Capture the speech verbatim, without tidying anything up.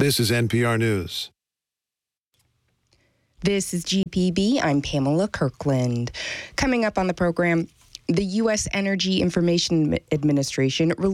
This is N P R News. This is G P B. I'm Pamela Kirkland. Coming up on the program, the U S Energy Information Administration